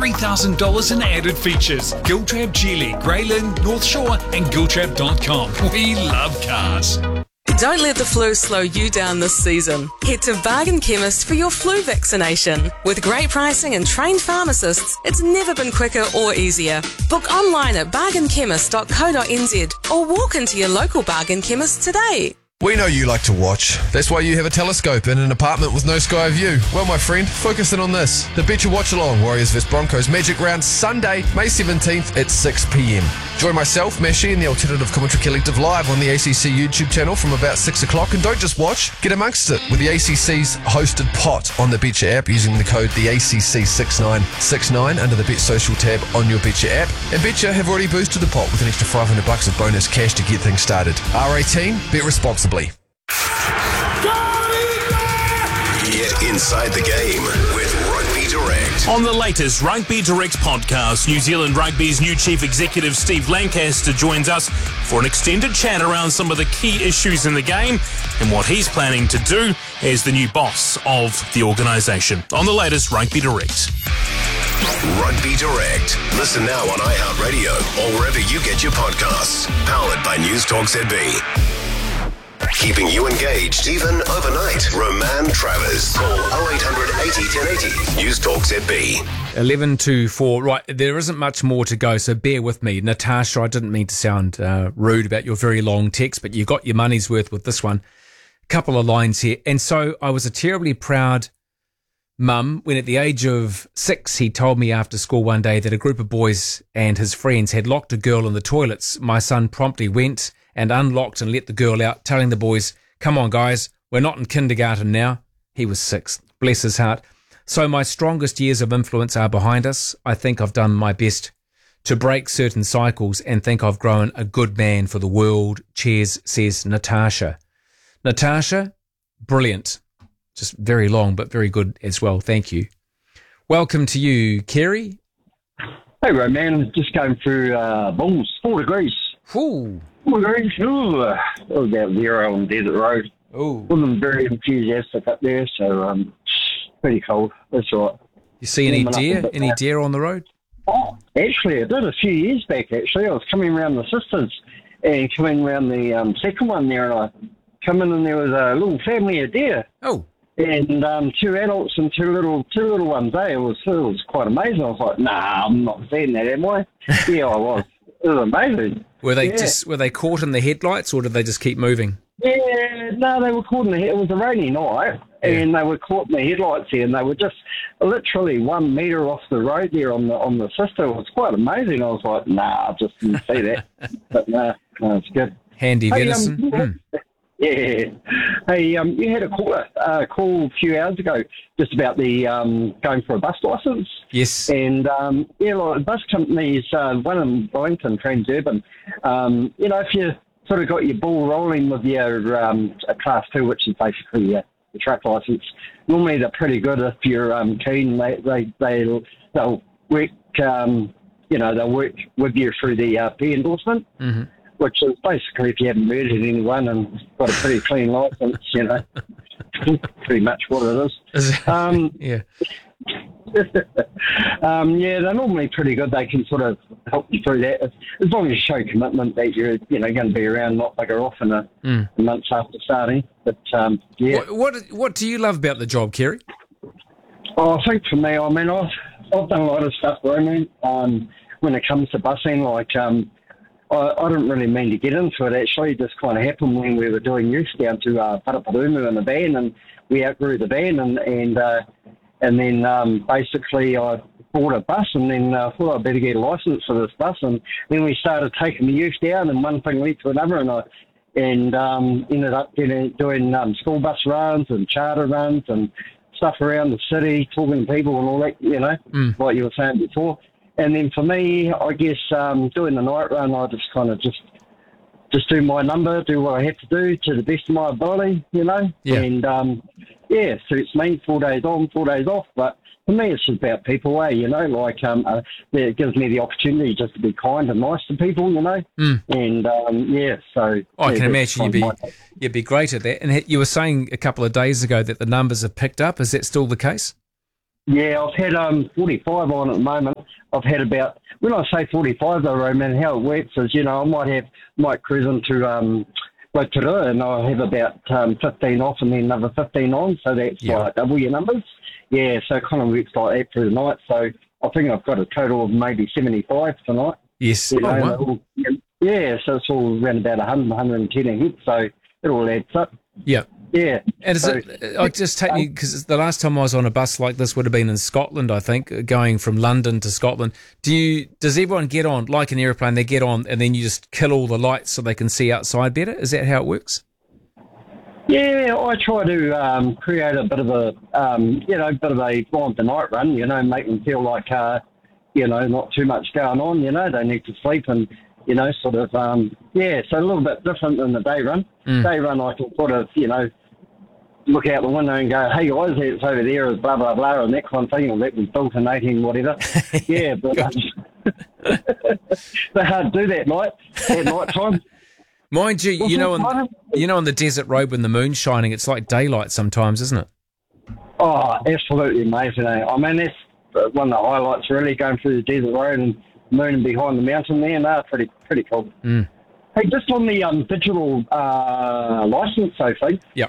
$3,000 in added features. Giltrap Geely, Greyland, North Shore and Giltrap.com. We love cars. Don't let the flu slow you down this season. Head to Bargain Chemist for your flu vaccination. With great pricing and trained pharmacists, it's never been quicker or easier. Book online at bargainchemist.co.nz or walk into your local Bargain Chemist today. We know you like to watch. That's why you have a telescope in an apartment with no sky view. Well, my friend, focus in on this. The Betcha Watch Along Warriors vs Broncos Magic Round Sunday, May 17th at 6 p.m. Join myself, Mashi, and the Alternative Commentary Collective live on the ACC YouTube channel from about 6 o'clock. And don't just watch, get amongst it with the ACC's hosted pot on the Betcha app using the code TheACC6969 under the Bet Social tab on your Betcha app. And Betcha have already boosted the pot with an extra $500 of bonus cash to get things started. R18, bet responsibly. Get inside the game with Rugby Direct. On the latest Rugby Direct podcast, New Zealand Rugby's new Chief Executive Steve Lancaster joins us for an extended chat around some of the key issues in the game and what he's planning to do as the new boss of the organisation. On the latest Rugby Direct. Rugby Direct. Listen now on iHeartRadio or wherever you get your podcasts. Powered by News Talk ZB. Keeping you engaged even overnight. Roman Travers. Call 0800 80 1080. News Talk ZB. 11 to 4. Right, there isn't much more to go, so bear with me. Natasha, I didn't mean to sound rude about your very long text, but you got your money's worth with this one. Couple of lines here. And so I was a terribly proud mum when at the age of 6 he told me after school one day that a group of boys and his friends had locked a girl in the toilets. My son promptly went and unlocked and let the girl out, telling the boys, "Come on, guys, we're not in kindergarten now." He was 6. Bless his heart. So my strongest years of influence are behind us. I think I've done my best to break certain cycles and think I've grown a good man for the world. Cheers, says Natasha. Natasha, brilliant. Just very long, but very good as well. Thank you. Welcome to you, Kerry. Hey, Roman. Just going through Bulls, 4 degrees. Ooh. 4 degrees. Ooh. It was about 0 on Desert Road. Ooh. Wasn't very enthusiastic up there, so pretty cold. That's all right. You see any deer? Any deer on the road? Oh, actually, I did a few years back, actually. I was coming around the sisters and coming around the second one there, and I come in and there was a little family of deer. Oh. And 2 adults and two little ones, eh? It was quite amazing. I was like, nah, I'm not seeing that, am I? Yeah, I was. It was amazing. Were they caught in the headlights, or did they just keep moving? Yeah, no, they were caught in the it was a rainy night, and they were caught in the headlights here, and they were just literally 1 metre off the road there on the sister. It was quite amazing. I was like, nah, I just didn't see that. But no, it's good. Handy venison. Yeah. Hey, you had a call a few hours ago just about the going for a bus licence. Yes. And, like bus companies, one in Wellington, Transurban, if you sort of got your ball rolling with your Class 2, which is basically your truck licence, normally they're pretty good if you're keen. They'll work, they'll work with you through the P endorsement. Mm-hmm. Which is basically if you haven't murdered anyone and got a pretty clean licence, pretty much what it is. Yeah. They're normally pretty good. They can sort of help you through that as long as you show commitment that you're going to be around, not bugger off in a months after starting. But yeah. What do you love about the job, Kerry? Oh, I think for me, I've done a lot of stuff, Roman. When it comes to busing, like. I didn't really mean to get into it, actually. It just kind of happened when we were doing youth down to Paraparumu in the van, and we outgrew the van, and then basically I bought a bus, and then thought I'd better get a licence for this bus, and then we started taking the youth down, and one thing led to another, and I ended up doing school bus runs and charter runs and stuff around the city, talking to people and all that, like you were saying before. And then for me, I guess doing the night run, I just kind of just do my number, do what I have to do to the best of my ability, Yeah. And, suits me, 4 days on, 4 days off. But for me, it's just about people, it gives me the opportunity just to be kind and nice to people, And, so... I can imagine you'd be great at that. And you were saying a couple of days ago that the numbers have picked up. Is that still the case? Yeah, I've had 45 on at the moment. I've had about, when I say 45 though, Roman, how it works is, I might cruise into Rotorua and I'll have about 15 off and then another 15 on, so that's like double your numbers. Yeah, so it kind of works like that through the night. So I think I've got a total of maybe 75 tonight. Yes. Wow. Yeah, so it's all around about 100, 110 a hit, so it all adds up. Yeah. Yeah. And I'll just take you, because the last time I was on a bus like this would have been in Scotland, I think, going from London to Scotland. Does everyone get on, like an aeroplane, they get on and then you just kill all the lights so they can see outside better? Is that how it works? Yeah, I try to create a bit of a, bit of a blind the night run, make them feel like, not too much going on, they need to sleep and, so a little bit different than the day run. Day run, I can sort of, look out the window and go, hey guys, it's over there, is blah, blah, blah, and that kind of thing, or that was built in 18 whatever. Yeah, but they hard to do that at night time. Mind you, on the desert road when the moon's shining, it's like daylight sometimes, isn't it? Oh, absolutely amazing. I mean, that's one of the highlights, really, going through the desert road and moon behind the mountain there. No, pretty cool. Hey, just on the digital license, Sophie. Yeah.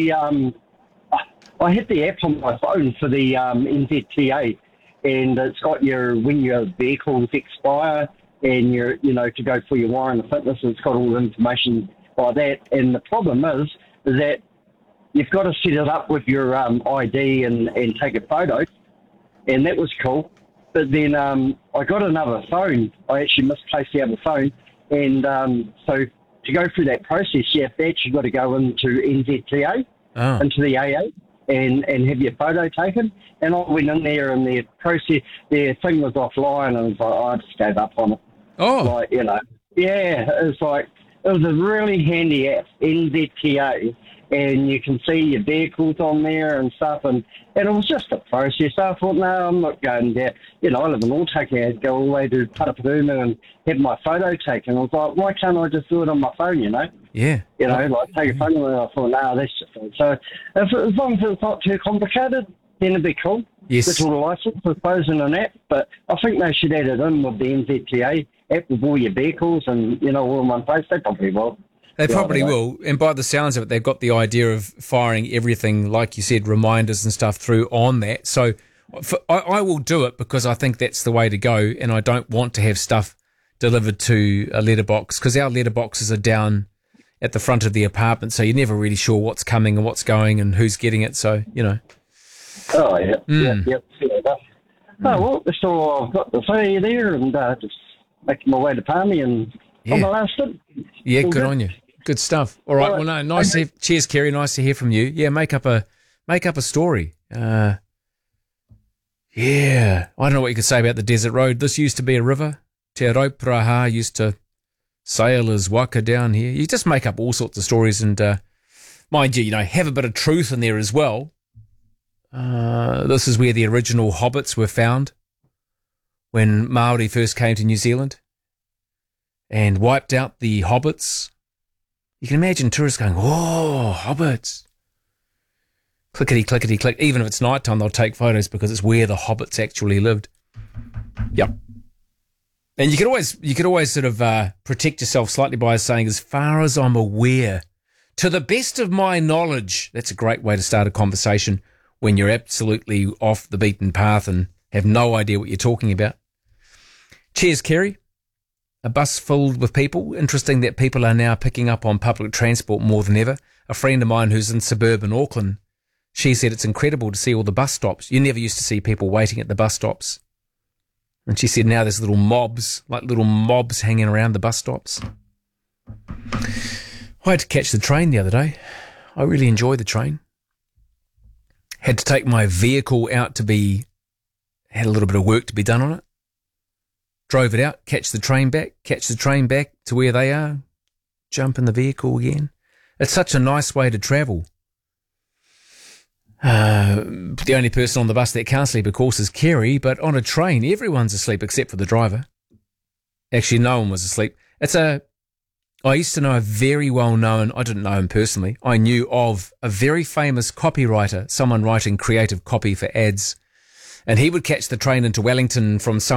I hit the app on my phone for the NZTA, and it's got when your vehicles expire and to go for your wire and the fitness, it's got all the information like that. And the problem is that you've got to set it up with your ID and take a photo, and that was cool. But then I got another phone. I actually misplaced the other phone. And so to go through that process, you have actually got to go into NZTA, into the AA, and have your photo taken. And I went in there and their thing was offline, and I was like, I just gave up on it. Oh. It was a really handy app, NZTA, and you can see your vehicles on there and stuff, and it was just a process. I thought, no, I'm not going there. I live in Autaki. I had to go all the way to Paraparaumu and have my photo taken. I was like, why can't I just do it on my phone, Yeah. Take a photo, and I thought, no, that's just it. So as long as it's not too complicated, then it'd be cool. Yes. Digital license, I suppose, in an app, but I think they should add it in with the NZTA app with all your vehicles and, all in one place. They probably will. They probably will, and by the sounds of it, they've got the idea of firing everything, like you said, reminders and stuff through on that. So I will do it because I think that's the way to go, and I don't want to have stuff delivered to a letterbox because our letterboxes are down at the front of the apartment, so you're never really sure what's coming and what's going and who's getting it, so, Oh, yeah, yeah. Oh, well, that's all I've got to say there, and just making my way to Palmy and on the last stint. Yeah, good on you. Good stuff. All right. Well, no, nice. Cheers, Kerry. Nice to hear from you. Yeah, make up a story. Yeah, I don't know what you could say about the desert road. This used to be a river. Te Rauparaha used to sail as waka down here. You just make up all sorts of stories, and mind you, have a bit of truth in there as well. This is where the original hobbits were found when Māori first came to New Zealand and wiped out the hobbits. You can imagine tourists going, oh, hobbits. Clickety, clickety, click. Even if it's nighttime, they'll take photos because it's where the hobbits actually lived. Yep. And you could always sort of protect yourself slightly by saying, as far as I'm aware, to the best of my knowledge. That's a great way to start a conversation when you're absolutely off the beaten path and have no idea what you're talking about. Cheers, Kerry. A bus filled with people. Interesting that people are now picking up on public transport more than ever. A friend of mine who's in suburban Auckland, she said it's incredible to see all the bus stops. You never used to see people waiting at the bus stops. And she said now there's little mobs hanging around the bus stops. I had to catch the train the other day. I really enjoyed the train. Had to take my vehicle out had a little bit of work to be done on it. Drove it out, catch the train back to where they are, jump in the vehicle again. It's such a nice way to travel. The only person on the bus that can't sleep, of course, is Kerry, but on a train, everyone's asleep except for the driver. Actually, no one was asleep. I used to know a very well-known, I didn't know him personally, I knew of a very famous copywriter, someone writing creative copy for ads. and he would catch the train into Wellington from